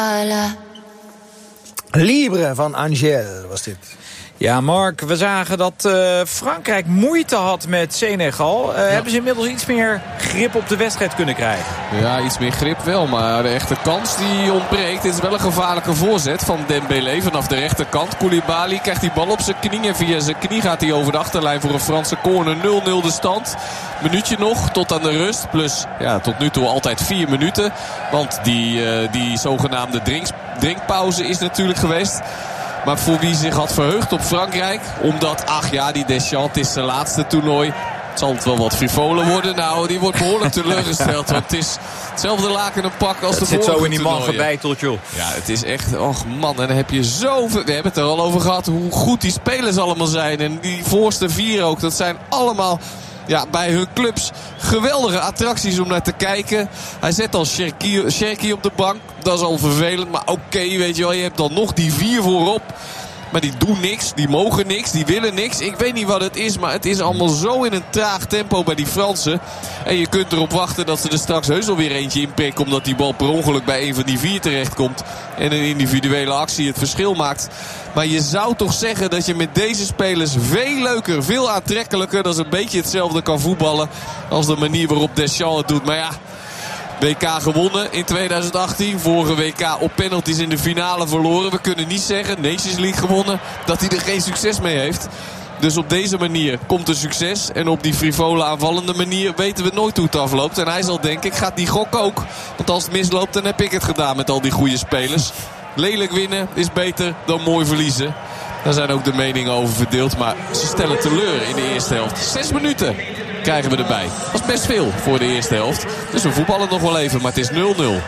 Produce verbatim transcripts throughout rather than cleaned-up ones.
Libre van Angel was dit. Ja, Mark, we zagen dat uh, Frankrijk moeite had met Senegal. Uh, ja. Hebben ze inmiddels iets meer grip op de wedstrijd kunnen krijgen? Ja, iets meer grip wel, maar de echte kans die ontbreekt. Het is wel een gevaarlijke voorzet van Dembélé vanaf de rechterkant. Koulibaly krijgt die bal op zijn knie en via zijn knie gaat hij over de achterlijn voor een Franse corner. nul nul de stand. Minuutje nog tot aan de rust. Plus ja, tot nu toe altijd vier minuten. Want die, uh, die zogenaamde drinks, drinkpauze is natuurlijk geweest. Maar voor wie zich had verheugd op Frankrijk. Omdat, ach ja, die Deschamps is zijn laatste toernooi. Het zal het wel wat frivoler worden. Nou, die wordt behoorlijk teleurgesteld. Want het is hetzelfde laken en pak als het de vorige zit zo in die man toernooien. gebeiteld, joh. Ja, het is echt, och man, en dan heb je zoveel. We hebben het er al over gehad hoe goed die spelers allemaal zijn. En die voorste vier ook, dat zijn allemaal... Ja, bij hun clubs geweldige attracties om naar te kijken. Hij zet al Cherki op de bank. Dat is al vervelend. Maar oké, okay, weet je wel. Je hebt dan nog die vier voorop. Maar die doen niks. Die mogen niks. Die willen niks. Ik weet niet wat het is. Maar het is allemaal zo in een traag tempo bij die Fransen. En je kunt erop wachten dat ze er straks heus alweer eentje inprikken. Omdat die bal per ongeluk bij een van die vier terechtkomt. En een individuele actie het verschil maakt. Maar je zou toch zeggen dat je met deze spelers veel leuker, veel aantrekkelijker, dat is een beetje hetzelfde kan voetballen als de manier waarop Deschamps het doet. Maar ja, W K gewonnen in twintig achttien. Vorige W K op penalties in de finale verloren. We kunnen niet zeggen, Nations League gewonnen, dat hij er geen succes mee heeft. Dus op deze manier komt er succes. En op die frivole aanvallende manier weten we nooit hoe het afloopt. En hij zal denken, ik ga die gok ook. Want als het misloopt, dan heb ik het gedaan met al die goede spelers. Lelijk winnen is beter dan mooi verliezen. Daar zijn ook de meningen over verdeeld. Maar ze stellen teleur in de eerste helft. Zes minuten krijgen we erbij. Dat is best veel voor de eerste helft. Dus we voetballen nog wel even, maar het is nul nul.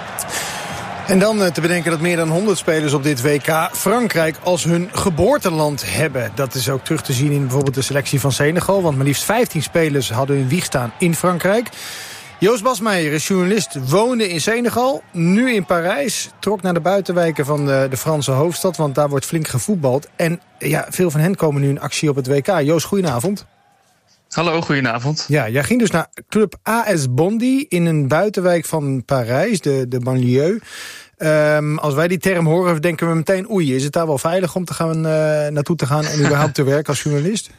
En dan te bedenken dat meer dan honderd spelers op dit W K Frankrijk als hun geboorteland hebben. Dat is ook terug te zien in bijvoorbeeld de selectie van Senegal. Want maar liefst vijftien spelers hadden hun wieg staan in Frankrijk. Joost Basmeijer is journalist, woonde in Senegal, nu in Parijs. Trok naar de buitenwijken van de, de Franse hoofdstad, want daar wordt flink gevoetbald. En ja, veel van hen komen nu in actie op het W K. Joost, goedenavond. Hallo, goedenavond. Ja, jij ging dus naar club A S Bondy in een buitenwijk van Parijs, de, de banlieue. Um, als wij die term horen, denken we meteen, oei, is het daar wel veilig om te gaan, uh, naartoe te gaan en überhaupt te werken als journalist?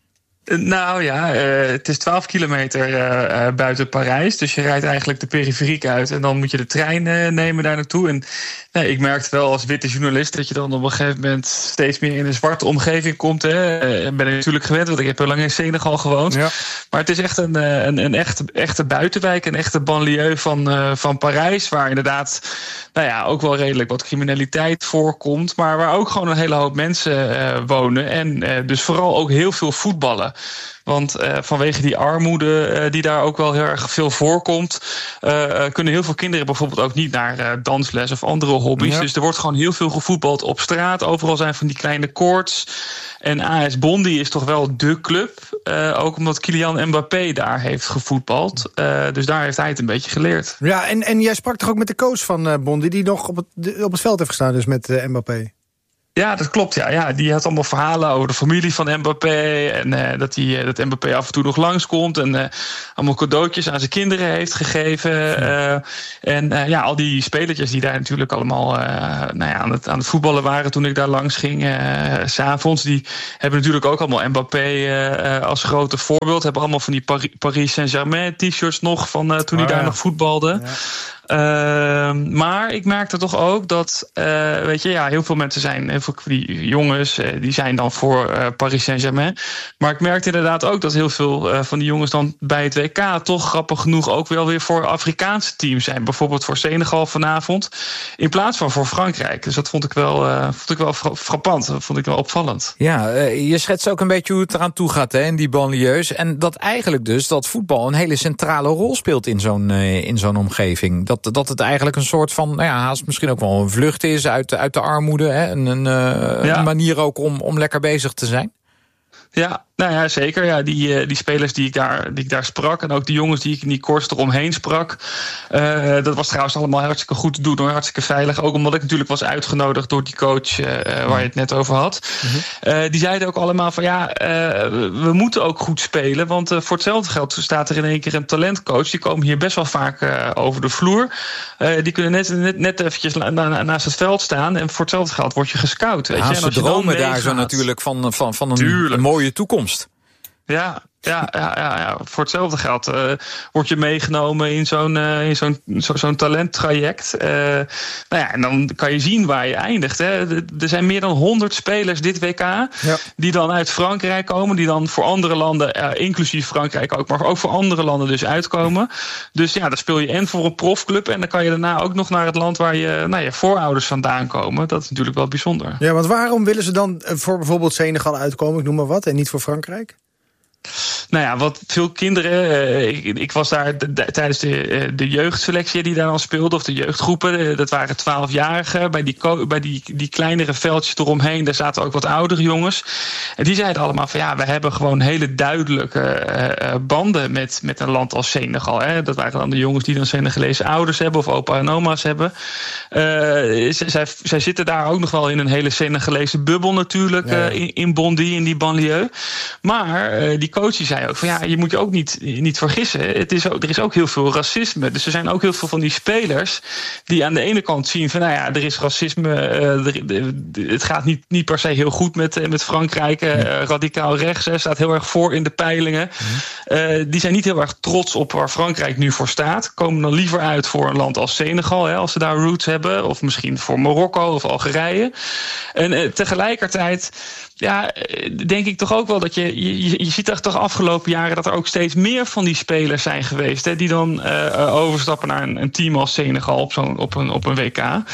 Nou ja, uh, het is twaalf kilometer uh, uh, buiten Parijs. Dus je rijdt eigenlijk de periferiek uit. En dan moet je de trein uh, nemen daar naartoe. En uh, ik merkte wel als witte journalist dat je dan op een gegeven moment steeds meer in een zwarte omgeving komt. Hè. Uh, ben ik natuurlijk gewend, want ik heb heel lang in Senegal gewoond. Ja. Maar het is echt een, een, een echte, echte buitenwijk, een echte banlieue van, uh, van Parijs. Waar inderdaad nou ja, ook wel redelijk wat criminaliteit voorkomt. Maar waar ook gewoon een hele hoop mensen uh, wonen. En uh, dus vooral ook heel veel voetballen. Want uh, vanwege die armoede uh, die daar ook wel heel erg veel voorkomt, Uh, kunnen heel veel kinderen bijvoorbeeld ook niet naar uh, dansles of andere hobby's. Ja. Dus er wordt gewoon heel veel gevoetbald op straat. Overal zijn van die kleine courts. En A S Bondy is toch wel dé club. Uh, ook omdat Kylian Mbappé daar heeft gevoetbald. Uh, dus daar heeft hij het een beetje geleerd. Ja, en, en jij sprak toch ook met de coach van uh, Bondy, die nog op het, de, op het veld heeft gestaan, dus met uh, Mbappé? Ja, dat klopt. Ja. Ja, die had allemaal verhalen over de familie van Mbappé. En uh, dat, die, uh, dat Mbappé af en toe nog langskomt. En uh, allemaal cadeautjes aan zijn kinderen heeft gegeven. Uh, en uh, ja, al die spelertjes die daar natuurlijk allemaal uh, nou ja, aan, het, aan het voetballen waren toen ik daar langs ging. Uh, 's avonds. Die hebben natuurlijk ook allemaal Mbappé uh, als grote voorbeeld. Hebben allemaal van die Paris, Paris Saint-Germain t-shirts nog van uh, toen hij oh, daar ja. nog voetbalde. Ja. Uh, maar ik merkte toch ook dat, uh, weet je, ja, heel veel mensen zijn, heel veel die jongens, uh, die zijn dan voor uh, Paris Saint-Germain. Maar ik merkte inderdaad ook dat heel veel uh, van die jongens dan bij het W K toch grappig genoeg ook wel weer voor Afrikaanse teams zijn. Bijvoorbeeld voor Senegal vanavond, in plaats van voor Frankrijk. Dus dat vond ik wel, uh, vond ik wel frappant, dat vond ik wel opvallend. Ja, uh, je schetst ook een beetje hoe het eraan toe gaat, hè, in die banlieues. En dat eigenlijk dus dat voetbal een hele centrale rol speelt in zo'n, uh, in zo'n omgeving. Dat Dat het eigenlijk een soort van, nou ja, haast misschien ook wel een vlucht is uit, uit de armoede. Hè? Een, een, uh, ja. een manier ook om, om lekker bezig te zijn. Ja, nou ja, zeker. Ja, die, die spelers die ik, daar, die ik daar sprak en ook die jongens die ik in die koers eromheen sprak. Uh, dat was trouwens allemaal hartstikke goed te doen, hoor, hartstikke veilig. Ook omdat ik natuurlijk was uitgenodigd door die coach uh, waar je het net over had. Mm-hmm. Uh, die zeiden ook allemaal van ja, uh, we moeten ook goed spelen. Want uh, voor hetzelfde geld staat er in één keer een talentcoach. Die komen hier best wel vaak uh, over de vloer. Uh, die kunnen net, net, net eventjes na, na, naast het veld staan. En voor hetzelfde geld word je gescout. Weet ja, je? En ze als je dromen dan daar zo natuurlijk van, van, van een, een mooie toekomst. Ja, ja, ja, ja, ja, voor hetzelfde geld uh, word je meegenomen in zo'n, uh, in zo'n, zo, zo'n talenttraject. Uh, nou ja, en dan kan je zien waar je eindigt. Hè. Er zijn meer dan honderd spelers dit W K ja. die dan uit Frankrijk komen, die dan voor andere landen, uh, inclusief Frankrijk ook, maar ook voor andere landen dus uitkomen. Dus ja, dan speel je en voor een profclub en dan kan je daarna ook nog naar het land waar je, nou, je voorouders vandaan komen. Dat is natuurlijk wel bijzonder. Ja, want waarom willen ze dan voor bijvoorbeeld Senegal uitkomen, ik noem maar wat, en niet voor Frankrijk? Nou ja, wat veel kinderen... Uh, ik, ik was daar de, de, tijdens de, uh, de jeugdselectie die daar dan speelde, of de jeugdgroepen. Uh, dat waren twaalfjarigen. Bij, die, bij die, die kleinere veldjes eromheen, daar zaten ook wat oudere jongens. En die zeiden allemaal van ja, we hebben gewoon hele duidelijke uh, banden met, met een land als Senegal. Hè. Dat waren dan de jongens die dan Senegalese ouders hebben of opa en oma's hebben. Uh, zij, zij zitten daar ook nog wel in een hele Senegalese bubbel natuurlijk, ja. uh, in, in Bondy, in die banlieue. Maar uh, die coach die zei ook van ja, je moet je ook niet, niet vergissen. Het is ook, er is ook heel veel racisme. Dus er zijn ook heel veel van die spelers die aan de ene kant zien van nou ja, er is racisme. Uh, er, de, het gaat niet, niet per se heel goed met, met Frankrijk. Uh, radicaal rechts hè, staat heel erg voor in de peilingen. Uh, die zijn niet heel erg trots op waar Frankrijk nu voor staat. Komen dan liever uit voor een land als Senegal, hè, als ze daar roots hebben. Of misschien voor Marokko of Algerije. En uh, tegelijkertijd ja, denk ik toch ook wel dat je, je... Je ziet toch de afgelopen jaren dat er ook steeds meer van die spelers zijn geweest. Hè, die dan uh, overstappen naar een, een team als Senegal op, zo'n, op, een, op een W K.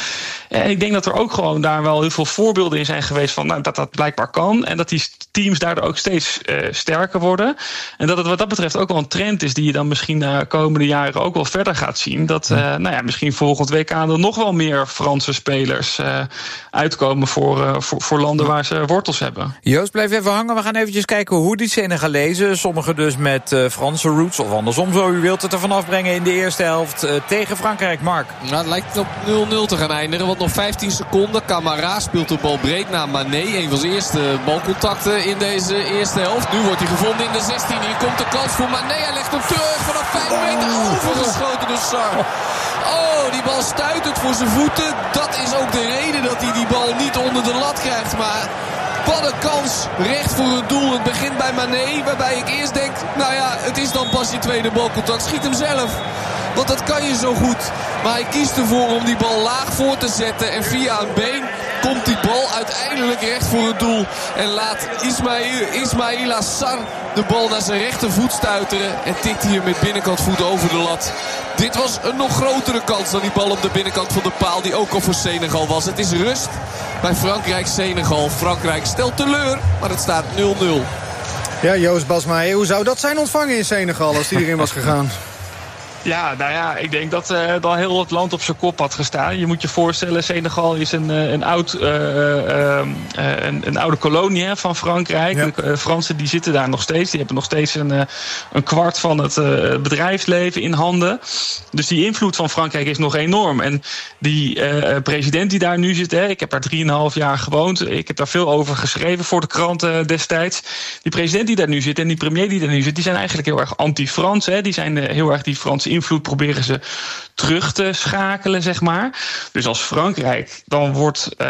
En ik denk dat er ook gewoon daar wel heel veel voorbeelden in zijn geweest van nou, dat dat blijkbaar kan. En dat die teams daardoor ook steeds uh, sterker worden. En dat het wat dat betreft ook wel een trend is die je dan misschien de komende jaren ook wel verder gaat zien. Dat uh, nou ja, misschien volgend W K er nog wel meer Franse spelers uh, uitkomen voor, uh, voor, voor landen waar ze wortels hebben. Joost, blijf even hangen. We gaan eventjes kijken hoe die Senegalezen, sommigen dus met uh, Franse roots of andersom zo u wilt het ervan afbrengen in de eerste helft uh, tegen Frankrijk. Mark. Nou, het lijkt op nul nul te gaan eindigen, want nog vijftien seconden. Camara speelt de bal breed naar Mané. Een van zijn eerste balcontacten in deze eerste helft. Nu wordt hij gevonden in de zestien. Hier komt de kans voor Mané. Hij legt hem terug vanaf vijf meter overgeschoten door Sarr. Oh, die bal stuitend voor zijn voeten. Dat is ook de reden dat hij die bal niet onder de lat krijgt. Maar wat een kans, recht voor het doel. Het begint bij Mané, waarbij ik eerst denk, nou ja, het is dan pas je tweede balcontact. Schiet hem zelf, want dat kan je zo goed. Maar hij kiest ervoor om die bal laag voor te zetten. En via een been komt die bal uiteindelijk recht voor het doel. En laat Ismail, Ismaila Sarr de bal naar zijn rechtervoet stuiteren. En tikt hier met binnenkant voet over de lat. Dit was een nog grotere kans dan die bal op de binnenkant van de paal, die ook al voor Senegal was. Het is rust bij Frankrijk-Senegal. Frankrijk stelt teleur, maar het staat nul nul. Ja, Joost Basmaier, hoe zou dat zijn ontvangen in Senegal als die erin was gegaan? Ja, nou ja, ik denk dat uh, dan heel het land op zijn kop had gestaan. Je moet je voorstellen, Senegal is een, een, oud, uh, uh, een, een oude kolonie hè, van Frankrijk. Ja. De uh, Fransen die zitten daar nog steeds. Die hebben nog steeds een, uh, een kwart van het uh, bedrijfsleven in handen. Dus die invloed van Frankrijk is nog enorm. En die uh, president die daar nu zit, hè, ik heb daar drieënhalf jaar gewoond. Ik heb daar veel over geschreven voor de kranten destijds. Die president die daar nu zit en die premier die daar nu zit, die zijn eigenlijk heel erg anti-Frans. Hè. Die zijn uh, heel erg die Franse invloed proberen ze terug te schakelen, zeg maar. Dus als Frankrijk dan wordt, uh,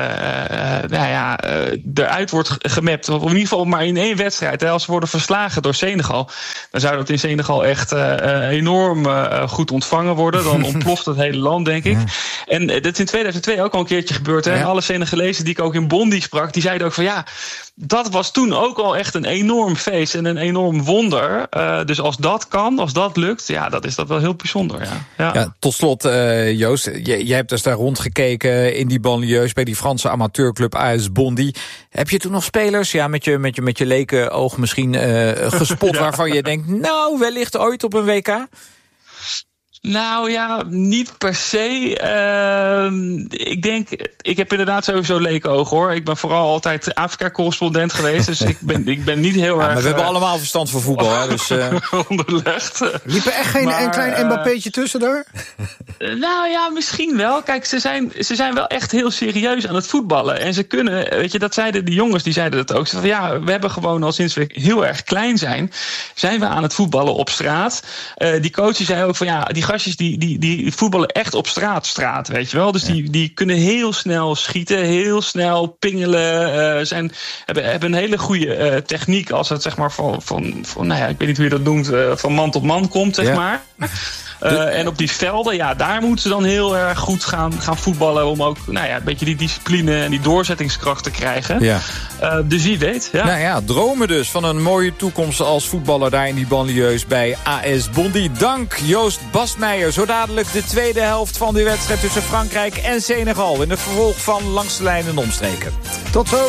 nou ja, uh, eruit wordt gemapt, of in ieder geval maar in één wedstrijd, hè, als ze worden verslagen door Senegal, dan zou dat in Senegal echt uh, enorm uh, goed ontvangen worden. Dan ontploft het hele land, denk ik. En dat is in tweeduizend twee ook al een keertje gebeurd. Hè. Ja. Alle Senegalezen die ik ook in Bondy sprak, die zeiden ook van ja, dat was toen ook al echt een enorm feest en een enorm wonder. Uh, dus als dat kan, als dat lukt, ja, dat is dat wel heel bijzonder. Ja, ja. Ja, tot slot, uh, Joost, jij hebt dus daar rondgekeken in die banlieues bij die Franse amateurclub A S Bondy. Heb je toen nog spelers, ja, met je, met je, met je leken oog misschien uh, gespot, ja, waarvan je denkt, nou, wellicht ooit op een W K? Nou ja, niet per se. Uh, ik denk, ik heb inderdaad sowieso leke ogen hoor. Ik ben vooral altijd Afrika-correspondent geweest. Dus ik ben, ik ben niet heel ja, erg... Maar we hebben uh, allemaal verstand van voetbal. Hè, dus, uh... onderlegd. Liep er echt geen maar, een klein uh, Mbappé'tje tussen daar? Uh, nou ja, misschien wel. Kijk, ze zijn, ze zijn wel echt heel serieus aan het voetballen. En ze kunnen, weet je, dat zeiden die jongens, die zeiden dat ook. Ze van, ja, we hebben gewoon al sinds we heel erg klein zijn, zijn we aan het voetballen op straat. Uh, die coach zei ook van, ja, die gastjes die, die, die voetballen echt op straat, straat, weet je wel. Dus ja. die, die kunnen heel snel schieten, heel snel pingelen. Uh, zijn, hebben, hebben een hele goede uh, techniek als het zeg maar van, van, van, nou ja, ik weet niet hoe je dat noemt, uh, van man tot man komt, zeg ja. maar. Uh, de... En op die velden, ja, daar moeten ze dan heel erg goed gaan, gaan voetballen om ook, nou ja, een beetje die discipline en die doorzettingskracht te krijgen. Ja. Uh, dus wie weet. Ja. Nou ja, dromen dus van een mooie toekomst als voetballer daar in die banlieues bij A S Bondy. Dank Joost Bastmeijer. Zo dadelijk de tweede helft van de wedstrijd tussen Frankrijk en Senegal in het vervolg van Langs de Lijn en Omstreken. Tot zo.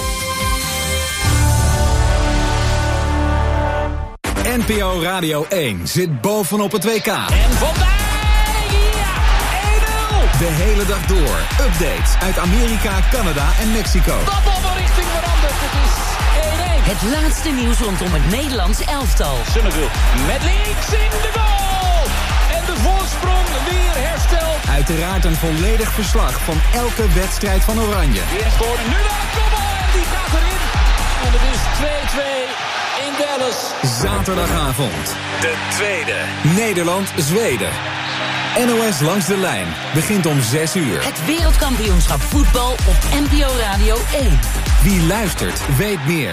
N P O Radio één zit bovenop het W K. En Van Dijk, ja, één nul! De hele dag door. Updates uit Amerika, Canada en Mexico. Dat bal van richting veranderd. Het is één één. Het laatste nieuws rondom het Nederlands elftal. Summerville met links in de goal. En de voorsprong weer hersteld. Uiteraard een volledig verslag van elke wedstrijd van Oranje. Weer scoren, nu de kopbal en die gaat erin. En het is twee twee. Zaterdagavond. De tweede. Nederland-Zweden. N O S Langs de Lijn begint om zes uur. Het wereldkampioenschap voetbal op N P O Radio één. Wie luistert, weet meer.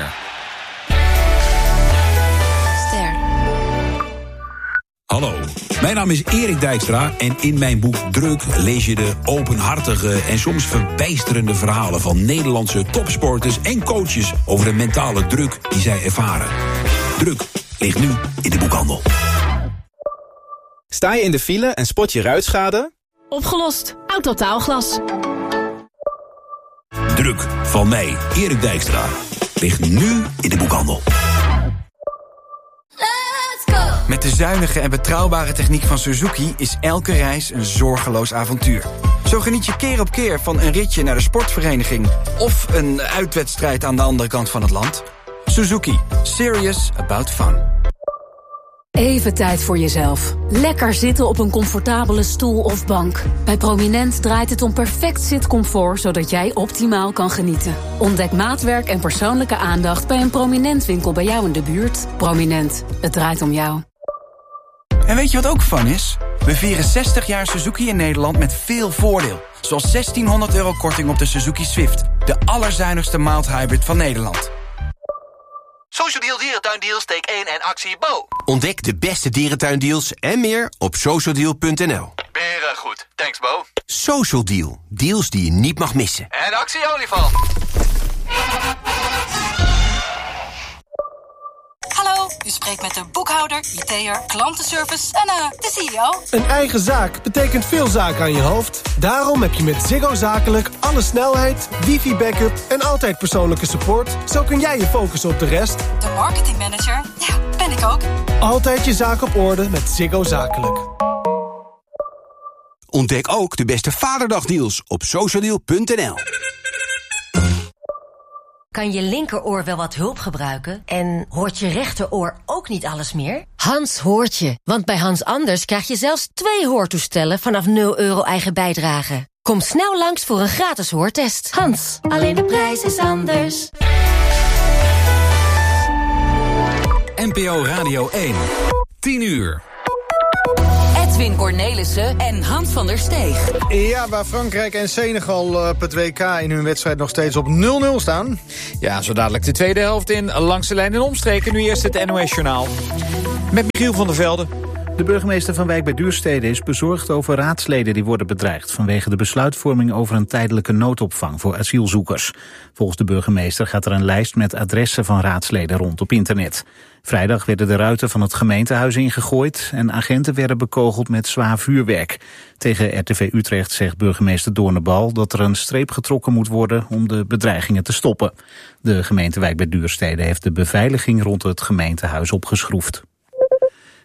Ster. Hallo, mijn naam is Erik Dijkstra en in mijn boek Druk lees je de openhartige en soms verbijsterende verhalen van Nederlandse topsporters en coaches over de mentale druk die zij ervaren. Druk ligt nu in de boekhandel. Sta je in de file en spot je ruitschade? Opgelost. Autotaalglas. Druk van mij, Erik Dijkstra, ligt nu in de boekhandel. Met de zuinige en betrouwbare techniek van Suzuki is elke reis een zorgeloos avontuur. Zo geniet je keer op keer van een ritje naar de sportvereniging of een uitwedstrijd aan de andere kant van het land. Suzuki. Serious about fun. Even tijd voor jezelf. Lekker zitten op een comfortabele stoel of bank. Bij Prominent draait het om perfect zitcomfort, zodat jij optimaal kan genieten. Ontdek maatwerk en persoonlijke aandacht bij een Prominent winkel bij jou in de buurt. Prominent. Het draait om jou. En weet je wat ook fun is? We vieren zestig jaar Suzuki in Nederland met veel voordeel. Zoals zestienhonderd euro korting op de Suzuki Swift. De allerzuinigste mild hybrid van Nederland. Social Deal Dierentuindeals, take één en actie Bo. Ontdek de beste dierentuindeals en meer op social deal punt n l. Weer uh, goed. Thanks, Bo. Social Deal. Deals die je niet mag missen. En actie olifant. Hallo, u spreekt met de boekhouder, I T'er, klantenservice en uh, de C E O. Een eigen zaak betekent veel zaken aan je hoofd. Daarom heb je met Ziggo Zakelijk alle snelheid, wifi-backup en altijd persoonlijke support. Zo kun jij je focussen op de rest. De marketingmanager, ja, ben ik ook. Altijd je zaak op orde met Ziggo Zakelijk. Ontdek ook de beste vaderdagdeals op social deal punt n l. Kan je linkeroor wel wat hulp gebruiken? En hoort je rechteroor ook niet alles meer? Hans hoort je, want bij Hans Anders krijg je zelfs twee hoortoestellen vanaf nul euro eigen bijdrage. Kom snel langs voor een gratis hoortest. Hans, alleen de prijs is anders. N P O Radio één. tien uur. Edwin Cornelissen en Hans van der Steeg. Ja, waar Frankrijk en Senegal op het W K in hun wedstrijd nog steeds op nul nul staan. Ja, zo dadelijk de tweede helft in Langs de Lijn en Omstreken. Nu eerst het N O S-journaal. Met Michiel van der Velde. De burgemeester van Wijk bij Duurstede is bezorgd over raadsleden die worden bedreigd vanwege de besluitvorming over een tijdelijke noodopvang voor asielzoekers. Volgens de burgemeester gaat er een lijst met adressen van raadsleden rond op internet. Vrijdag werden de ruiten van het gemeentehuis ingegooid en agenten werden bekogeld met zwaar vuurwerk. Tegen R T V Utrecht zegt burgemeester Doornenbal dat er een streep getrokken moet worden om de bedreigingen te stoppen. De gemeente Wijk bij Duurstede heeft de beveiliging rond het gemeentehuis opgeschroefd.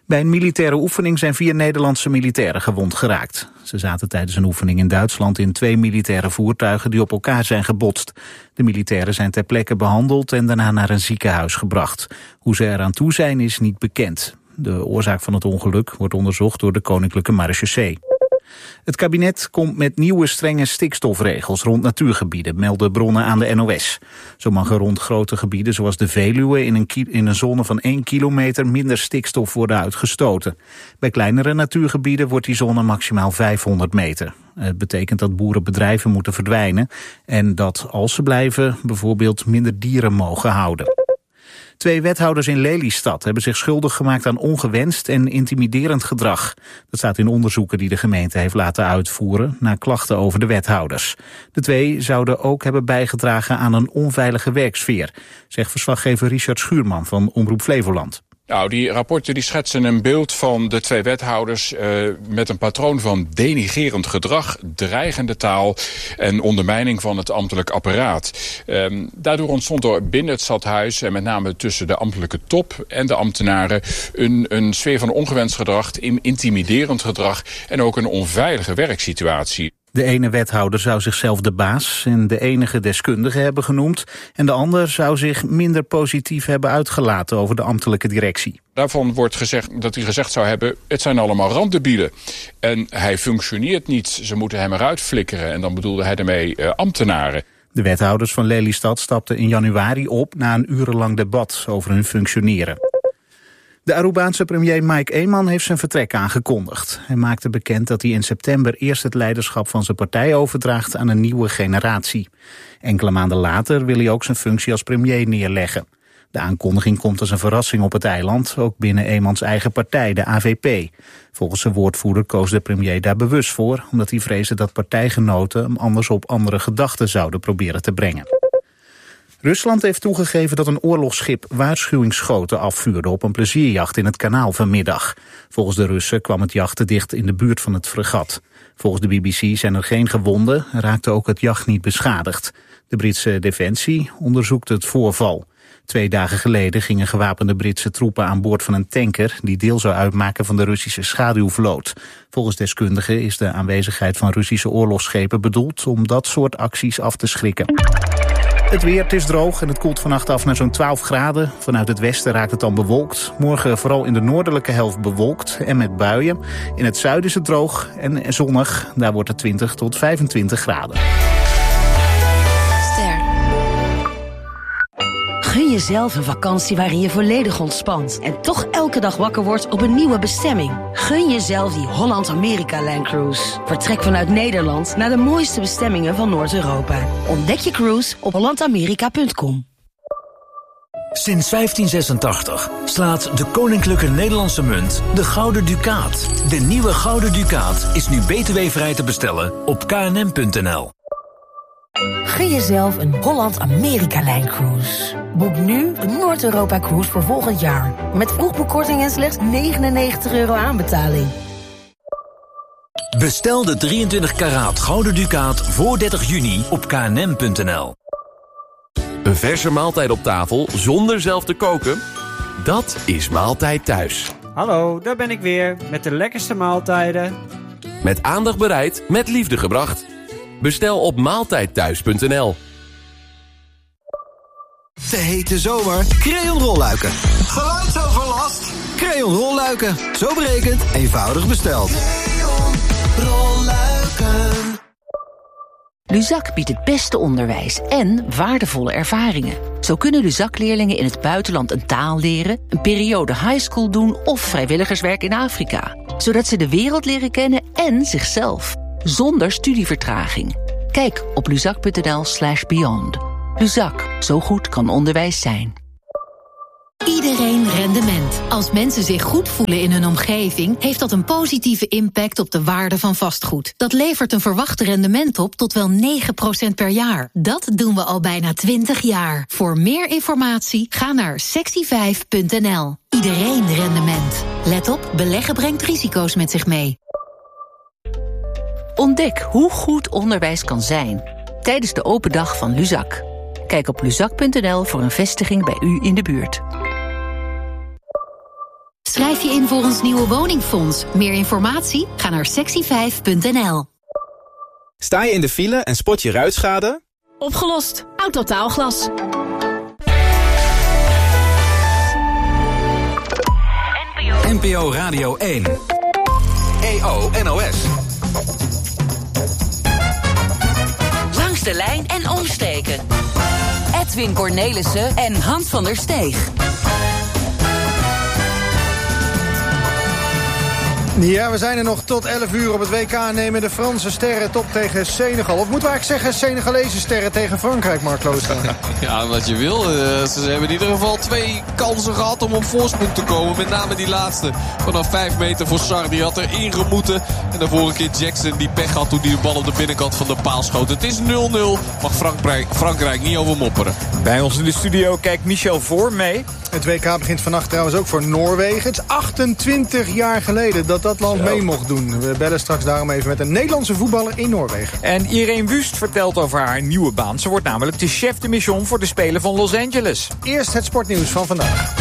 Bij een militaire oefening zijn vier Nederlandse militairen gewond geraakt. Ze zaten tijdens een oefening in Duitsland in twee militaire voertuigen die op elkaar zijn gebotst. De militairen zijn ter plekke behandeld en daarna naar een ziekenhuis gebracht. Hoe ze eraan toe zijn is niet bekend. De oorzaak van het ongeluk wordt onderzocht door de Koninklijke Marechaussee. Het kabinet komt met nieuwe strenge stikstofregels rond natuurgebieden, melden bronnen aan de N O S. Zo mag er rond grote gebieden zoals de Veluwe in een, ki- in een zone van één kilometer minder stikstof worden uitgestoten. Bij kleinere natuurgebieden wordt die zone maximaal vijfhonderd meter. Het betekent dat boerenbedrijven moeten verdwijnen en dat als ze blijven bijvoorbeeld minder dieren mogen houden. Twee wethouders in Lelystad hebben zich schuldig gemaakt aan ongewenst en intimiderend gedrag. Dat staat in onderzoeken die de gemeente heeft laten uitvoeren na klachten over de wethouders. De twee zouden ook hebben bijgedragen aan een onveilige werksfeer, zegt verslaggever Richard Schuurman van Omroep Flevoland. Nou, die rapporten die schetsen een beeld van de twee wethouders uh, met een patroon van denigerend gedrag, dreigende taal en ondermijning van het ambtelijk apparaat. Um, daardoor ontstond er binnen het stadhuis en met name tussen de ambtelijke top en de ambtenaren een, een sfeer van ongewenst gedrag, intimiderend gedrag en ook een onveilige werksituatie. De ene wethouder zou zichzelf de baas en de enige deskundige hebben genoemd en de ander zou zich minder positief hebben uitgelaten over de ambtelijke directie. Daarvan wordt gezegd dat hij gezegd zou hebben, het zijn allemaal randdebielen. En hij functioneert niet, ze moeten hem eruit flikkeren en dan bedoelde hij daarmee uh, ambtenaren. De wethouders van Lelystad stapten in januari op na een urenlang debat over hun functioneren. De Arubaanse premier Mike Eman heeft zijn vertrek aangekondigd. Hij maakte bekend dat hij in september eerst het leiderschap van zijn partij overdraagt aan een nieuwe generatie. Enkele maanden later wil hij ook zijn functie als premier neerleggen. De aankondiging komt als een verrassing op het eiland, ook binnen Emans eigen partij, de A V P. Volgens zijn woordvoerder koos de premier daar bewust voor, omdat hij vreesde dat partijgenoten hem anders op andere gedachten zouden proberen te brengen. Rusland heeft toegegeven dat een oorlogsschip waarschuwingsschoten afvuurde op een plezierjacht in het kanaal vanmiddag. Volgens de Russen kwam het jacht te dicht in de buurt van het fregat. Volgens de B B C zijn er geen gewonden en raakte ook het jacht niet beschadigd. De Britse Defensie onderzoekt het voorval. Twee dagen geleden gingen gewapende Britse troepen aan boord van een tanker die deel zou uitmaken van de Russische schaduwvloot. Volgens deskundigen is de aanwezigheid van Russische oorlogsschepen bedoeld om dat soort acties af te schrikken. Het weer, het is droog en het koelt vannacht af naar zo'n twaalf graden. Vanuit het westen raakt het dan bewolkt. Morgen vooral in de noordelijke helft bewolkt en met buien. In het zuiden is het droog en zonnig. Daar wordt het twintig tot vijfentwintig graden. Ster. Gun jezelf een vakantie waarin je volledig ontspant en toch elke dag wakker wordt op een nieuwe bestemming. Gun jezelf die Holland-Amerika-Line Cruise. Vertrek vanuit Nederland naar de mooiste bestemmingen van Noord-Europa. Ontdek je cruise op holland amerika punt com. Sinds vijftien zesentachtig slaat de Koninklijke Nederlandse Munt de Gouden Ducaat. De nieuwe Gouden Ducaat is nu B T W-vrij te bestellen op k n m punt n l. Gun jezelf een Holland-Amerika-Line Cruise. Boek nu een Noord-Europa-cruise voor volgend jaar. Met vroegboekkorting en slechts negenennegentig euro aanbetaling. Bestel de drieëntwintig karaat Gouden Ducaat voor dertig juni op k n m punt n l. Een verse maaltijd op tafel zonder zelf te koken? Dat is Maaltijd Thuis. Hallo, daar ben ik weer met de lekkerste maaltijden. Met aandacht bereid, met liefde gebracht. Bestel op maaltijdthuis punt n l. De hete zomer, Crayon rolluiken. Geluidsoverlast? Crayon rolluiken. Zo berekend, eenvoudig besteld. Crayon rolluiken. Luzak biedt het beste onderwijs en waardevolle ervaringen. Zo kunnen Luzak-leerlingen in het buitenland een taal leren, een periode highschool doen of vrijwilligerswerk in Afrika. Zodat ze de wereld leren kennen en zichzelf. Zonder studievertraging. Kijk op luzak punt n l slash beyond. Luzak, zo goed kan onderwijs zijn. Iedereen rendement. Als mensen zich goed voelen in hun omgeving, heeft dat een positieve impact op de waarde van vastgoed. Dat levert een verwacht rendement op tot wel negen procent per jaar. Dat doen we al bijna twintig jaar. Voor meer informatie ga naar sexy vijf punt n l. Iedereen rendement. Let op, beleggen brengt risico's met zich mee. Ontdek hoe goed onderwijs kan zijn tijdens de open dag van Luzak. Kijk op luzak punt n l voor een vestiging bij u in de buurt. Schrijf je in voor ons nieuwe woningfonds. Meer informatie? Ga naar sectie vijf punt n l. Sta je in de file en spot je ruitschade? Opgelost. Autotaalglas. N P O Radio één. E O N O S. Langs de lijn en omsteken. Edwin Cornelissen en Hans van der Steeg. Ja, we zijn er nog tot elf uur op het W K. Nemen de Franse sterren top tegen Senegal. Of moeten we eigenlijk zeggen Senegalese sterren tegen Frankrijk, Mark Loostra? Ja, wat je wil. Ze hebben in ieder geval twee kansen gehad om op voorsprong te komen. Met name die laatste. Vanaf vijf meter voor Sarr. Die had er ingemoeten. En de vorige keer Jackson die pech had toen hij de bal op de binnenkant van de paal schoot. Het is nul nul. Mag Frankrijk, Frankrijk niet over mopperen. Bij ons in de studio kijkt Michel Voor mee. Het W K begint vannacht trouwens ook voor Noorwegen. Het is achtentwintig jaar geleden dat dat land mee mocht doen. We bellen straks daarom even met een Nederlandse voetballer in Noorwegen. En Irene Wust vertelt over haar nieuwe baan. Ze wordt namelijk de chef de mission voor de Spelen van Los Angeles. Eerst het sportnieuws van vandaag.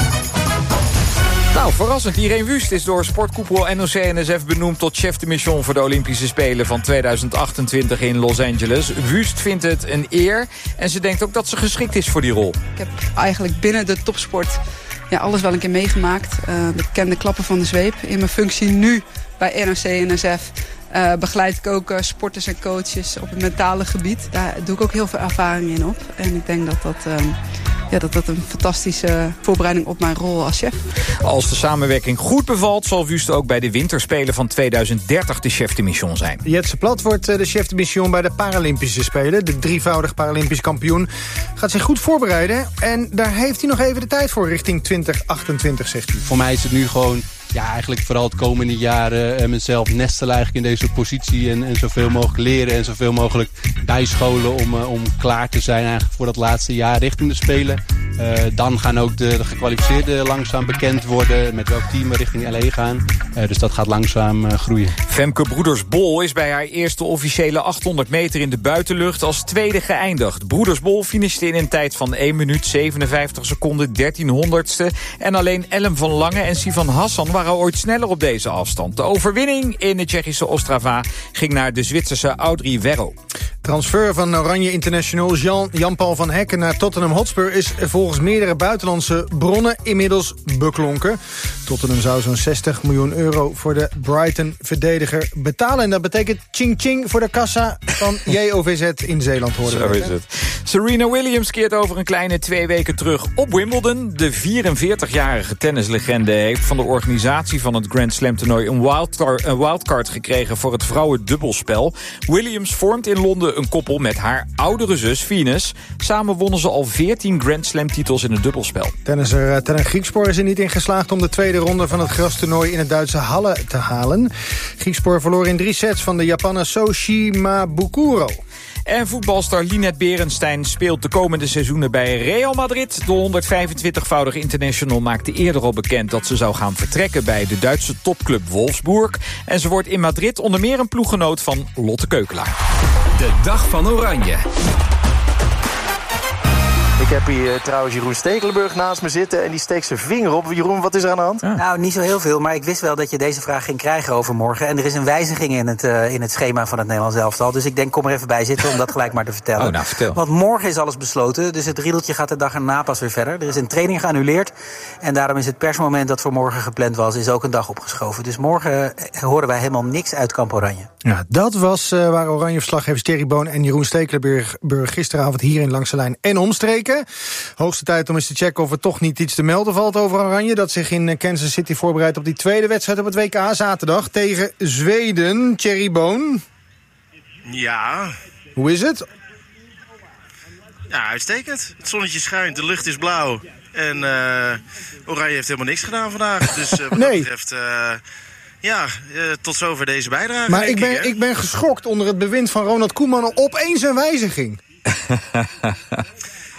Nou, verrassend. Irene Wust is door sportkoepel N O C N S F benoemd tot chef de mission voor de Olympische Spelen van tweeduizend achtentwintig in Los Angeles. Wust vindt het een eer en ze denkt ook dat ze geschikt is voor die rol. Ik heb eigenlijk binnen de topsport ja, alles wel een keer meegemaakt. Uh, de bekende klappen van de zweep. In mijn functie nu bij N O C N S F uh, begeleid ik ook uh, sporters en coaches op het mentale gebied. Daar doe ik ook heel veel ervaring in op. En ik denk dat dat... Uh, Ja, dat dat een fantastische voorbereiding op mijn rol als chef. Als de samenwerking goed bevalt, zal Wust ook bij de winterspelen van tweeduizend dertig de chef de mission zijn. Jetse Plat wordt de chef de mission bij de Paralympische Spelen. De drievoudig Paralympisch kampioen gaat zich goed voorbereiden. En daar heeft hij nog even de tijd voor richting twintig achtentwintig, zegt hij. Voor mij is het nu gewoon... Ja, eigenlijk vooral het komende jaren uh, mezelf nestelen eigenlijk in deze positie. En, en zoveel mogelijk leren en zoveel mogelijk bijscholen om, uh, om klaar te zijn eigenlijk voor dat laatste jaar richting de Spelen. Uh, dan gaan ook de, de gekwalificeerden langzaam bekend worden met welk team we richting L A gaan. Uh, dus dat gaat langzaam uh, groeien. Femke Broeders-Bol is bij haar eerste officiële achthonderd meter in de buitenlucht als tweede geëindigd. Broeders-Bol finishte in een tijd van één minuut zevenenvijftig seconden dertien honderdste. En alleen Ellen van Lange en Sivan Hassan waren ooit sneller op deze afstand. De overwinning in de Tsjechische Ostrava ging naar de Zwitserse Audrey Werro. Transfer van Oranje International Jan, Jan-Paul van Hekken naar Tottenham Hotspur is volgens meerdere buitenlandse bronnen inmiddels beklonken. Tottenham zou zo'n zestig miljoen euro voor de Brighton-verdediger betalen. En dat betekent ching-ching voor de kassa van J O V Z in Zeeland. Hoorden Zo we, is het. Serena Williams keert over een kleine twee weken terug op Wimbledon. De vierenveertigjarige tennislegende heeft van de organisatie van het Grand Slam toernooi een wildcard, een wildcard gekregen voor het vrouwendubbelspel. Williams vormt in Londen een koppel met haar oudere zus Venus. Samen wonnen ze al veertien Grand Slam titels in het dubbelspel. Tennisser Tellen Griekspoor is er niet in geslaagd om de tweede ronde van het grastoernooi in het Duitse Halle te halen. Griekspoor verloor in drie sets van de Japaner Soshi Mabukuro. En voetbalster Linette Berenstein speelt de komende seizoenen bij Real Madrid. De honderdvijfentwintigvoudige international maakte eerder al bekend dat ze zou gaan vertrekken bij de Duitse topclub Wolfsburg. En ze wordt in Madrid onder meer een ploeggenoot van Lotte Keukelaar. De dag van Oranje. Ik heb hier uh, trouwens Jeroen Stekelenburg naast me zitten en die steekt zijn vinger op. Jeroen, wat is er aan de hand? Ja. Nou, niet zo heel veel, maar ik wist wel dat je deze vraag ging krijgen over morgen. En er is een wijziging in het, uh, in het schema van het Nederlands elftal. Dus ik denk, kom er even bij zitten om dat gelijk maar te vertellen. Oh, nou, vertel. Want morgen is alles besloten, dus het riedeltje gaat de dag erna pas weer verder. Er is een training geannuleerd en daarom is het persmoment dat voor morgen gepland was, is ook een dag opgeschoven. Dus morgen horen wij helemaal niks uit Kamp Oranje. Ja, dat was uh, waar Oranje-verslaggevers Thierry Boon en Jeroen Stekelenburg gisteravond hier in Langs de Lijn en omstreken. Hoogste tijd om eens te checken of er toch niet iets te melden valt over Oranje, dat zich in Kansas City voorbereidt op die tweede wedstrijd op het W K zaterdag tegen Zweden. Thierry Boon. Ja. Hoe is het? Ja, uitstekend. Het zonnetje schijnt, de lucht is blauw. En uh, Oranje heeft helemaal niks gedaan vandaag. Dus uh, wat nee. dat betreft... Uh, Ja, uh, tot zover deze bijdrage. Maar ik ben, ik, ik ben geschokt onder het bewind van Ronald Koeman. Opeens een wijziging.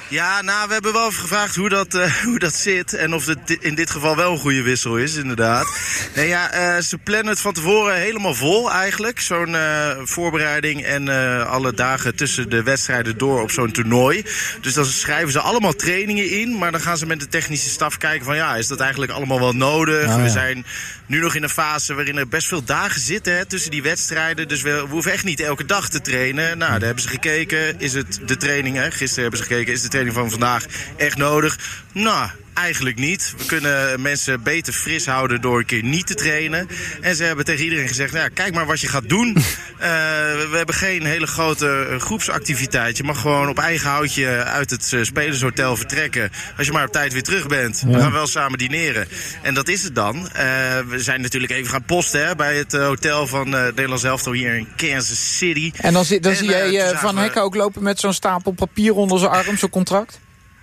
Ja, nou, we hebben wel even gevraagd hoe dat, uh, hoe dat zit. En of het in dit geval wel een goede wissel is, inderdaad. Nee, ja, uh, ze plannen het van tevoren helemaal vol eigenlijk. Zo'n uh, voorbereiding en uh, alle dagen tussen de wedstrijden door op zo'n toernooi. Dus dan schrijven ze allemaal trainingen in. Maar dan gaan ze met de technische staf kijken van... ja, is dat eigenlijk allemaal wel nodig? Oh, ja. We zijn nu nog in een fase waarin er best veel dagen zitten hè, tussen die wedstrijden. Dus we, we hoeven echt niet elke dag te trainen. Nou, daar hebben ze gekeken. Is het de training, hè? Gisteren hebben ze gekeken, is de training van vandaag echt nodig? Nou, eigenlijk niet. We kunnen mensen beter fris houden door een keer niet te trainen. En ze hebben tegen iedereen gezegd, nou ja, kijk maar wat je gaat doen. Uh, we hebben geen hele grote groepsactiviteit. Je mag gewoon op eigen houtje uit het uh, spelershotel vertrekken. Als je maar op tijd weer terug bent. Ja. We gaan wel samen dineren. En dat is het dan. Uh, we zijn natuurlijk even gaan posten hè, bij het uh, hotel van uh, Nederlands elftal hier in Kansas City. En dan, zi- dan en, zie uh, je uh, Van Hekken ook lopen met zo'n stapel papier onder zijn arm, zo'n contract?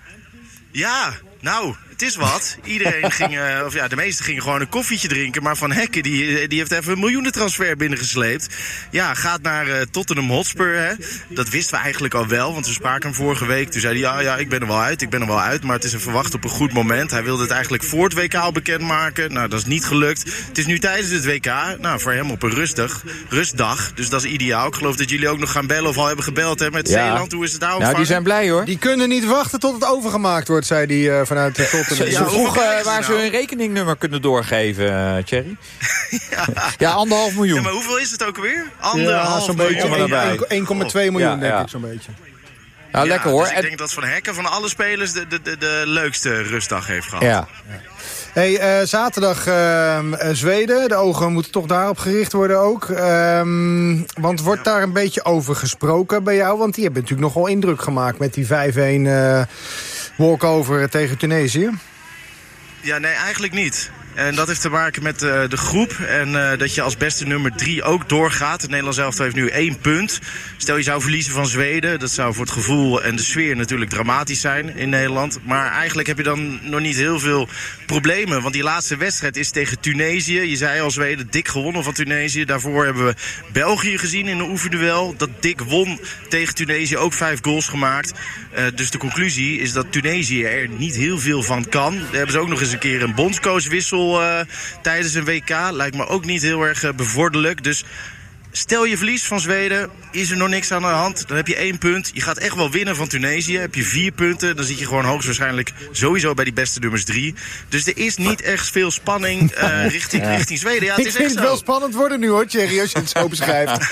Ja, nou, het is wat. Iedereen ging, uh, of ja, de meesten gingen gewoon een koffietje drinken. Maar Van Hekken, die, die heeft even een miljoenentransfer binnengesleept. Ja, gaat naar uh, Tottenham Hotspur, hè. Dat wisten we eigenlijk al wel, want we spraken hem vorige week. Toen zei hij, ja, ja, ik ben er wel uit, ik ben er wel uit. Maar het is een verwacht op een goed moment. Hij wilde het eigenlijk voor het W K al bekendmaken. Nou, dat is niet gelukt. Het is nu tijdens het W K. Nou, voor hem op een rustdag. rustdag. Dus dat is ideaal. Ik geloof dat jullie ook nog gaan bellen of al hebben gebeld hè, met ja. Zeeland. Hoe is het daar ontvangen? Nou, die zijn blij, hoor. Die kunnen niet wachten tot het overgemaakt wordt, zei hij uh, vanuit de Tottenham. Ze, ze vroeg uh, waar nou? ze hun rekeningnummer kunnen doorgeven, uh, Thierry. ja. ja, anderhalf miljoen. Ja, maar hoeveel is het ook weer? Anderhalf ja, zo'n beetje. één komma twee miljoen, ja, denk ja. ik, zo'n beetje. Nou, ja, lekker hoor. Dus ik denk dat Van Hekken van alle spelers de, de, de, de leukste rustdag heeft gehad. Ja. ja. Hey, uh, zaterdag uh, Zweden. De ogen moeten toch daarop gericht worden ook. Um, want wordt daar een beetje over gesproken bij jou? Want die hebben natuurlijk nogal indruk gemaakt met die vijf-een uh, walkover tegen Tunesië. Ja, nee, eigenlijk niet. En dat heeft te maken met uh, de groep. En uh, dat je als beste nummer drie ook doorgaat. Het Nederlands elftal heeft nu één punt. Stel je zou verliezen van Zweden. Dat zou voor het gevoel en de sfeer natuurlijk dramatisch zijn in Nederland. Maar eigenlijk heb je dan nog niet heel veel problemen. Want die laatste wedstrijd is tegen Tunesië. Je zei al, Zweden dik gewonnen van Tunesië. Daarvoor hebben we België gezien in een oefenduel. Dat dik won tegen Tunesië. Ook vijf goals gemaakt. Uh, dus de conclusie is dat Tunesië er niet heel veel van kan. Daar hebben ze ook nog eens een keer een bondscoachwissel Uh, tijdens een W K. Lijkt me ook niet heel erg uh, bevorderlijk. Dus stel je verlies van Zweden, is er nog niks aan de hand. Dan heb je één punt. Je gaat echt wel winnen van Tunesië. Heb je vier punten, dan zit je gewoon hoogstwaarschijnlijk sowieso bij die beste nummers drie. Dus er is niet echt veel spanning uh, richting, ja. richting Zweden. Ja, het ik is vind echt het zo. wel spannend worden nu hoor, Thierry, als je het zo beschrijft.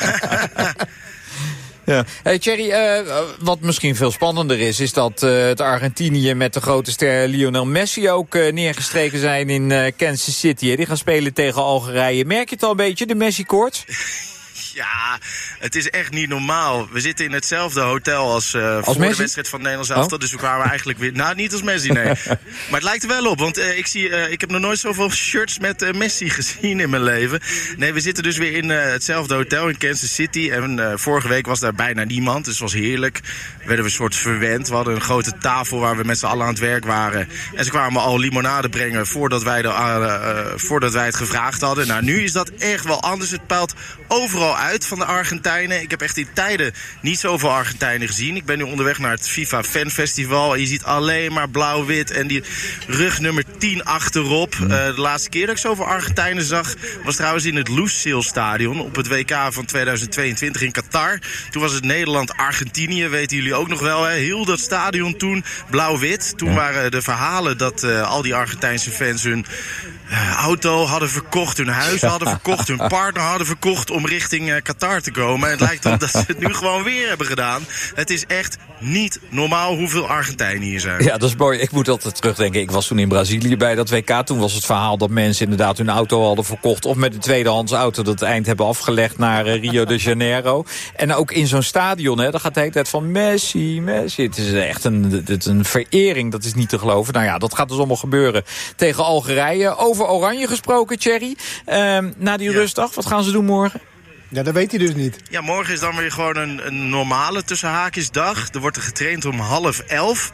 Ja. Hey Thierry, uh, wat misschien veel spannender is... is dat uh, het Argentinië met de grote ster Lionel Messi... ook uh, neergestreken zijn in uh, Kansas City. Hè? Die gaan spelen tegen Algerije. Merk je het al een beetje, de Messi-koorts? Ja, het is echt niet normaal. We zitten in hetzelfde hotel als, uh, als voor Messi? de wedstrijd van het Nederlands elftal. Oh. Dus we kwamen eigenlijk weer... Nou, niet als Messi, nee. Maar het lijkt er wel op. Want uh, ik, zie, uh, ik heb nog nooit zoveel shirts met uh, Messi gezien in mijn leven. Nee, we zitten dus weer in uh, hetzelfde hotel in Kansas City. En uh, vorige week was daar bijna niemand. Dus het was heerlijk. Werden we een soort verwend. We hadden een grote tafel waar we met z'n allen aan het werk waren. En ze kwamen al limonade brengen voordat wij, de, uh, uh, voordat wij het gevraagd hadden. Nou, nu is dat echt wel anders. Het peilt overal uit van de Argentijnen. Ik heb echt in tijden niet zoveel Argentijnen gezien. Ik ben nu onderweg naar het FIFA Fanfestival. En je ziet alleen maar blauw-wit en die rug nummer tien achterop. Uh, de laatste keer dat ik zoveel Argentijnen zag was trouwens in het Lusail Stadion op het W K van tweeduizend tweeëntwintig in Qatar. Toen was het Nederland-Argentinië, weten jullie ook nog wel. Hè? Heel dat stadion toen blauw-wit. Toen waren de verhalen dat uh, al die Argentijnse fans hun uh, auto hadden verkocht, hun huis hadden verkocht, hun partner hadden verkocht om richting uh, Qatar te komen. En het lijkt erop dat ze het nu gewoon weer hebben gedaan. Het is echt niet normaal hoeveel Argentijnen hier zijn. Ja, dat is mooi. Ik moet altijd terugdenken. Ik was toen in Brazilië bij dat W K. Toen was het verhaal dat mensen inderdaad hun auto hadden verkocht of met een tweedehands auto dat eind hebben afgelegd naar uh, Rio de Janeiro. En ook in zo'n stadion, hè, dan gaat de hele tijd van Messi, Messi. Het is echt een, het is een verering, dat is niet te geloven. Nou ja, dat gaat dus allemaal gebeuren tegen Algerije. Over Oranje gesproken, Thierry. Uh, na die ja. rustdag, wat gaan ze doen morgen? Ja, dat weet hij dus niet. Ja, morgen is dan weer gewoon een, een normale tussenhaakjesdag. Er wordt er getraind om half elf.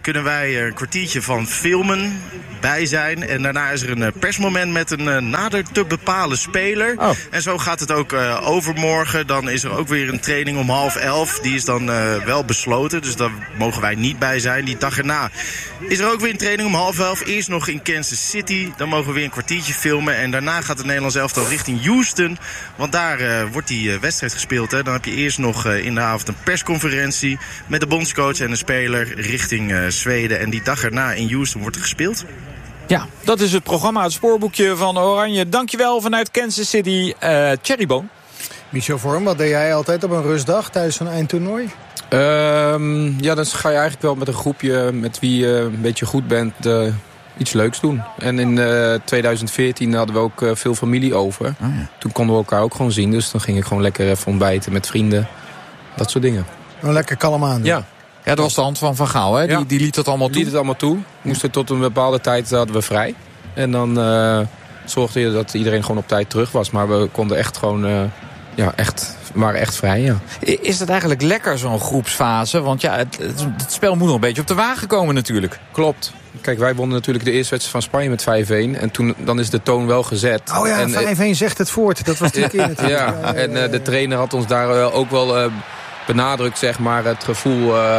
kunnen wij een kwartiertje van filmen bij zijn. En daarna is er een persmoment met een uh, nader te bepalen speler. Oh. En zo gaat het ook uh, overmorgen. Dan is er ook weer een training om half elf. Die is dan uh, wel besloten, dus daar mogen wij niet bij zijn. Die dag erna is er ook weer een training om half elf. Eerst nog in Kansas City. Dan mogen we weer een kwartiertje filmen. En daarna gaat het Nederlands elftal richting Houston. Want daar uh, wordt die uh, wedstrijd gespeeld. Hè. Dan heb je eerst nog uh, in de avond een persconferentie met de bondscoach en de speler richting uh, Zweden. En die dag erna in Houston wordt er gespeeld. Ja, dat is het programma, het spoorboekje van Oranje. Dankjewel vanuit Kansas City, uh, Cherryboom. Michel Vorm, wat deed jij altijd op een rustdag tijdens zo'n eindtoernooi? Um, ja, dan ga je eigenlijk wel met een groepje met wie je een beetje goed bent uh, iets leuks doen. En in uh, twintig veertien hadden we ook uh, veel familie over. Oh ja. Toen konden we elkaar ook gewoon zien, dus dan ging ik gewoon lekker even ontbijten met vrienden. Dat soort dingen. Een lekker kalm aan. Ja. Ja, dat was de hand van Van Gaal, hè? Die, ja. die liet het allemaal toe. liet het allemaal toe. Moesten tot een bepaalde tijd hadden we vrij. En dan uh, zorgde je dat iedereen gewoon op tijd terug was. Maar we konden echt gewoon, uh, ja, echt, we waren echt vrij, ja. Is dat eigenlijk lekker, zo'n groepsfase? Want ja, het, het, het spel moet nog een beetje op de wagen komen natuurlijk. Klopt. Kijk, wij wonnen natuurlijk de eerste wedstrijd van Spanje met vijf een. En toen dan is de toon wel gezet. Oh ja, vijf een zegt het voort. Dat was die keer natuurlijk. Ja, ja, ja, ja, en uh, de trainer had ons daar uh, ook wel... Uh, benadrukt, zeg maar, het gevoel... Uh...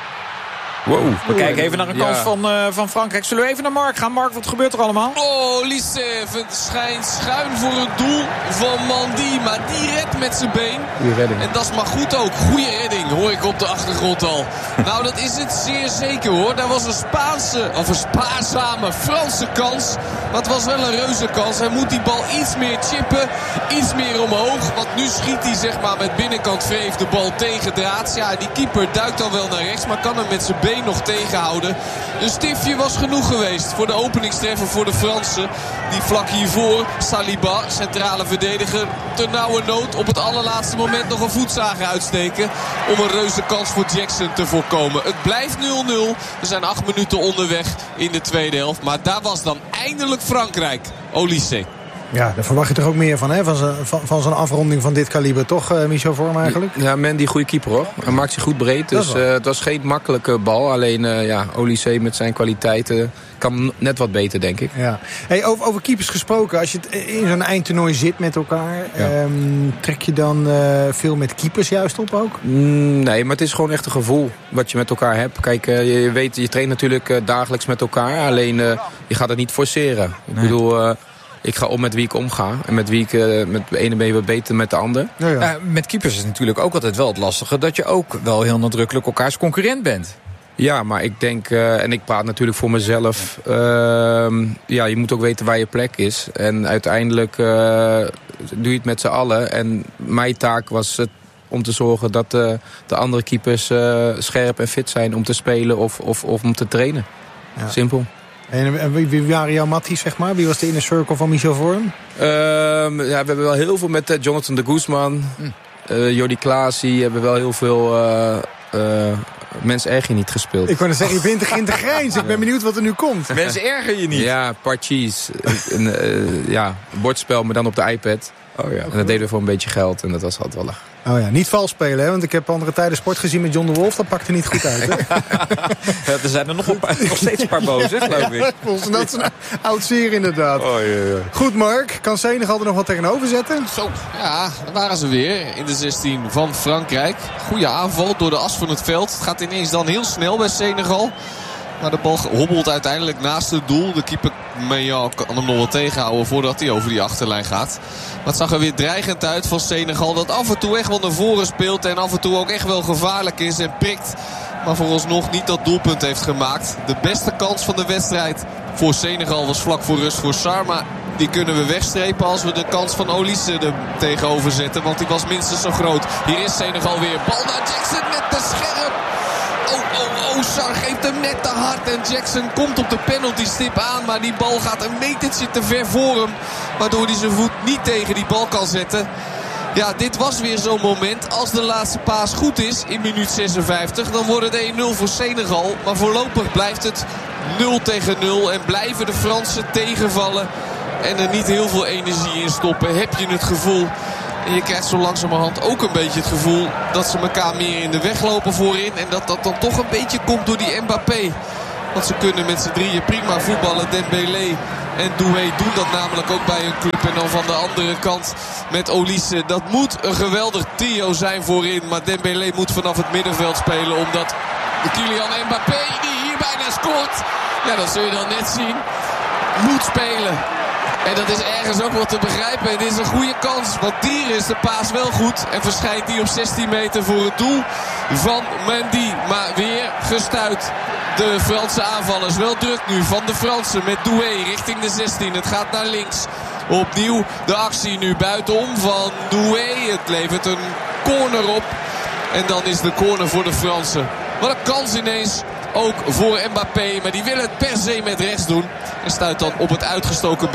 Wow. We kijken even naar een kans ja. van, uh, van Frankrijk. Zullen we even naar Mark gaan? Mark, wat gebeurt er allemaal? Oh, Olise schijnt schuin voor het doel van Mandy. Maar die redt met zijn been. Goeie redding. En dat is maar goed ook. Goeie redding, hoor ik op de achtergrond al. Nou, dat is het zeer zeker, hoor. Daar was een Spaanse, of een spaarzame Franse kans. Maar het was wel een reuze kans. Hij moet die bal iets meer chippen. Iets meer omhoog. Want nu schiet hij, zeg maar, met binnenkant vreef de bal tegen draads. Ja, die keeper duikt dan wel naar rechts. Maar kan hem met zijn been nog tegenhouden. Een stiftje was genoeg geweest voor de openingstreffer voor de Fransen. Die vlak hiervoor, Saliba, centrale verdediger, te nauwe nood op het allerlaatste moment nog een voetzager uitsteken om een reuze kans voor Jackson te voorkomen. Het blijft nul nul. We zijn acht minuten onderweg in de tweede helft. Maar daar was dan eindelijk Frankrijk. Olise. Ja, daar verwacht je toch ook meer van, hè? Van zo'n van, van zo'n afronding van dit kaliber, toch, uh, Michel Vorm eigenlijk? Ja, Mendy, goede keeper, hoor. Hij maakt zich goed breed, dus uh, het was geen makkelijke bal. Alleen, uh, ja, Olise met zijn kwaliteiten kan net wat beter, denk ik. Ja. Hey, over, over keepers gesproken, als je het in zo'n eindtoernooi zit met elkaar, ja. um, trek je dan uh, veel met keepers juist op ook? Mm, nee, maar het is gewoon echt een gevoel wat je met elkaar hebt. Kijk, uh, je weet, je traint natuurlijk uh, dagelijks met elkaar, alleen uh, je gaat het niet forceren. Ik nee. bedoel... Uh, Ik ga om met wie ik omga. En met wie ik uh, met de ene ben je wat beter met de ander. Ja, ja. Uh, met keepers is het natuurlijk ook altijd wel het lastige dat je ook wel heel nadrukkelijk elkaars concurrent bent. Ja, maar ik denk, uh, en ik praat natuurlijk voor mezelf. Uh, ja, je moet ook weten waar je plek is. En uiteindelijk uh, doe je het met z'n allen. En mijn taak was het om te zorgen dat uh, de andere keepers uh, scherp en fit zijn om te spelen of, of, of om te trainen. Ja. Simpel. En wie, wie waren jouw matties, zeg maar? Wie was de inner circle van Michel Vorm? Uh, ja, we hebben wel heel veel met uh, Jonathan de Guzman. Mm. Uh, Jordi Klaasie hebben wel heel veel... Uh, uh, Mensen erger je niet gespeeld. Ik wou zeggen, je bent in de grijns. Ik ben benieuwd wat er nu komt. Mensen erger je niet. Ja, Parchees. een, uh, ja, bordspel, maar dan op de iPad. Oh ja, en dat deden we voor een beetje geld. En dat was altijd wel lach. Oh ja, niet vals spelen, hè? Want ik heb andere tijden sport gezien met John de Wolf. Dat pakte niet goed uit, hè? Ja, er zijn er nog, een paar, nog steeds een paar boos, hè, geloof ik. Volgens dat is een oud zeer, inderdaad. Oh, ja, ja. Goed, Mark. Kan Senegal er nog wat tegenover zetten? Zo, ja, daar waren ze weer in de zestien van Frankrijk. Goede aanval door de as van het veld. Het gaat ineens dan heel snel bij Senegal. Maar de bal hobbelt uiteindelijk naast het doel. De keeper Maignan kan hem nog wel tegenhouden voordat hij over die achterlijn gaat. Maar het zag er weer dreigend uit van Senegal. Dat af en toe echt wel naar voren speelt. En af en toe ook echt wel gevaarlijk is en prikt. Maar vooralsnog niet dat doelpunt heeft gemaakt. De beste kans van de wedstrijd voor Senegal was vlak voor rust voor Sarr. Maar die kunnen we wegstrepen als we de kans van Olise er tegenover zetten. Want die was minstens zo groot. Hier is Senegal weer. Bal naar Jackson met de scherp. Oh, oh, oh, Sarr geeft hem net te hard. En Jackson komt op de penaltystip aan. Maar die bal gaat een metertje te ver voor hem. Waardoor hij zijn voet niet tegen die bal kan zetten. Ja, dit was weer zo'n moment. Als de laatste paas goed is in minuut zesenvijftig... dan wordt het één nul voor Senegal. Maar voorlopig blijft het nul tegen nul. En blijven de Fransen tegenvallen. En er niet heel veel energie in stoppen. Heb je het gevoel... En je krijgt zo langzamerhand ook een beetje het gevoel dat ze elkaar meer in de weg lopen voorin. En dat dat dan toch een beetje komt door die Mbappé. Want ze kunnen met z'n drieën prima voetballen. Dembélé en Doué doen dat namelijk ook bij hun club. En dan van de andere kant met Olise. Dat moet een geweldig trio zijn voorin. Maar Dembélé moet vanaf het middenveld spelen. Omdat Kylian Mbappé, die hier bijna scoort. Ja, dat zul je dan net zien. Moet spelen. En dat is ergens ook wel te begrijpen. Het is een goede kans. Want Dier is de paas wel goed. En verschijnt die op zestien meter voor het doel van Mendy. Maar weer gestuit. De Franse aanvallers. Wel druk nu van de Fransen met Doué richting de zestien. Het gaat naar links. Opnieuw de actie nu buitenom van Doué. Het levert een corner op. En dan is de corner voor de Fransen. Wat een kans ineens. Ook voor Mbappé. Maar die wil het per se met rechts doen. En stuit dan op het uitgestoken